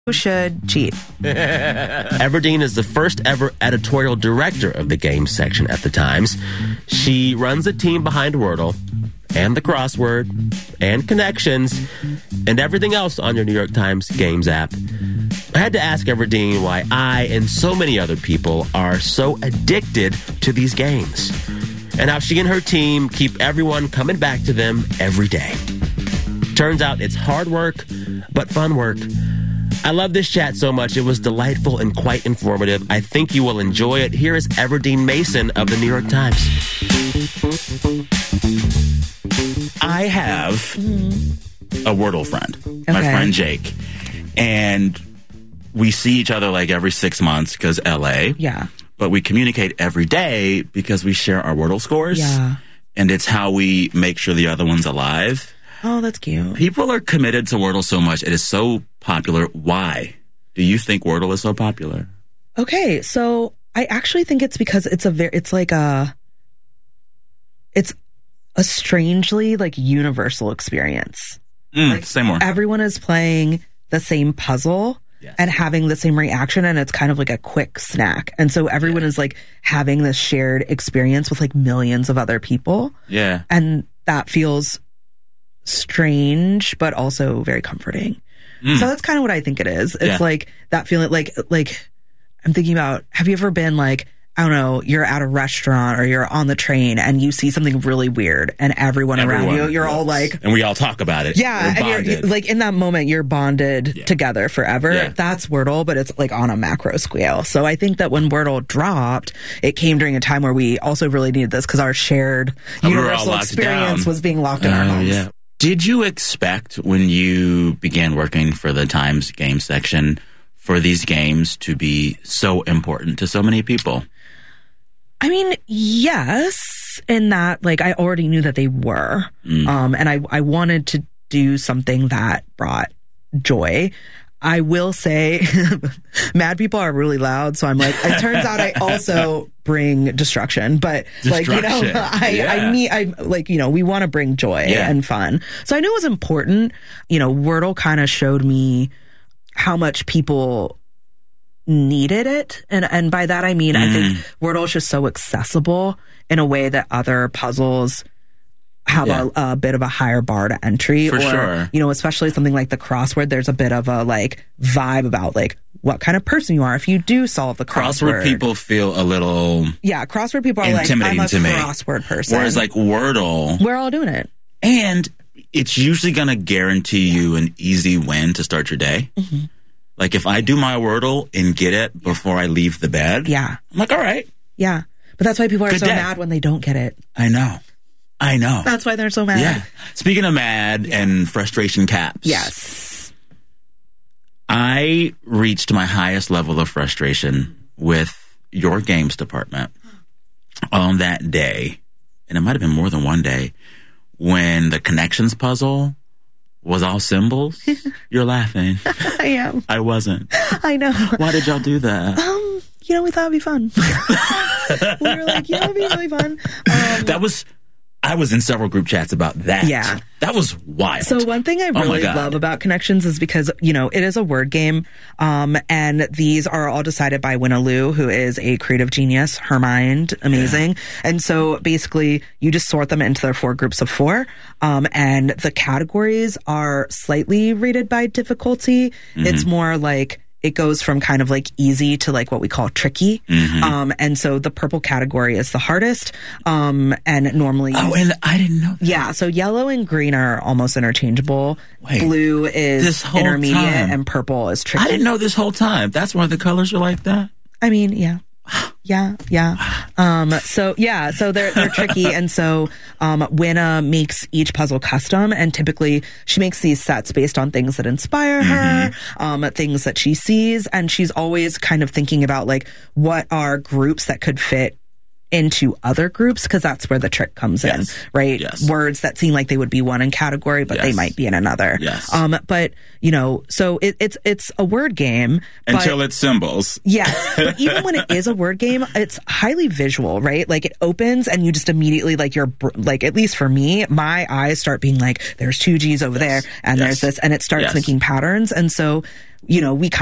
should cheat. Everdeen is the first ever editorial director of the games section at the Times. She runs a team behind Wordle and the crossword and connections and everything else on your New York Times Games app. I had to ask Everdeen why I and so many other people are so addicted to these games and how she and her team keep everyone coming back to them every day. Turns out it's hard work, but fun work. I love this chat so much. It was delightful and quite informative. I think you will enjoy it. Here is Everdeen Mason of the New York Times. I have a Wordle friend, my friend Jake, and we see each other like every 6 months because LA. Yeah. But we communicate every day because we share our Wordle scores. Yeah. And it's how we make sure the other one's alive. Oh, that's cute. People are committed to Wordle so much. It is so popular. Why do you think Wordle is so popular? Okay, so I actually think it's because it's a strangely like universal experience. Say more. Everyone is playing the same puzzle and having the same reaction, and it's kind of like a quick snack. And so everyone is like having this shared experience with like millions of other people. Yeah. And that feels strange, but also very comforting. So that's kind of what I think it is. It's like that feeling like I'm thinking about, have you ever been like, I don't know, you're at a restaurant or you're on the train and you see something really weird and everyone around you, you're all like... And we all talk about it. Yeah, and you're like in that moment, you're bonded together forever. Yeah. That's Wordle, but it's like on a macro scale. So I think that when Wordle dropped, it came during a time where we also really needed this because our shared universal experience was being locked in our homes. Yeah. Did you expect when you began working for the Times game section for these games to be so important to so many people? I mean, yes, in that, like, I already knew that they were. And I wanted to do something that brought joy. I will say, mad people are really loud, so I'm like, it turns out I also bring destruction, but like, you know, we want to bring joy and fun. So I knew it was important. You know, Wordle kind of showed me how much people needed it. And by that, I mean, I think Wordle is just so accessible in a way that other puzzles have a bit of a higher bar to entry. For sure. You know, especially something like the crossword, there's a bit of a like vibe about like what kind of person you are if you do solve the crossword. Crossword people feel a little crossword people are like, I'm a crossword person. Whereas like Wordle, we're all doing it. And it's usually going to guarantee you an easy win to start your day. Mm-hmm. Like if I do my Wordle and get it before I leave the bed, I'm like, all right. Yeah. But that's why people are so mad when they don't get it. I know. That's why they're so mad. Yeah. Speaking of mad and frustration caps. Yes. I reached my highest level of frustration with your games department on that day, and it might have been more than one day, when the connections puzzle was all symbols. You're laughing. I am. I wasn't. I know. Why did y'all do that? You know, we thought it'd be fun. We were like, it'd be really fun. I was in several group chats about that. Yeah. That was wild. So one thing I really love about Connections is because, you know, it is a word game. And these are all decided by Winna Liu, who is a creative genius, her mind, amazing. Yeah. And so basically you just sort them into their 4 groups of 4. And the categories are slightly rated by difficulty. Mm-hmm. It's more like, it goes from kind of like easy to like what we call tricky. Mm-hmm. And so the purple category is the hardest. And normally... Oh, and I didn't know that. Yeah, so yellow and green are almost interchangeable. Wait, blue is intermediate and purple is tricky. I didn't know this whole time. That's why the colors are like that? I mean, yeah. Yeah. So they're tricky. And so, Winna makes each puzzle custom, and typically she makes these sets based on things that inspire her, things that she sees. And she's always kind of thinking about like, what are groups that could fit into other groups, because that's where the trick comes in, right? Yes. Words that seem like they would be one in category, but they might be in another. Yes. But you know, so it's a word game until it's symbols. Yes, but even when it is a word game, it's highly visual, right? Like it opens and you just immediately like like, at least for me, my eyes start being like, there's 2 G's over there, and there's this, and it starts making patterns, and so we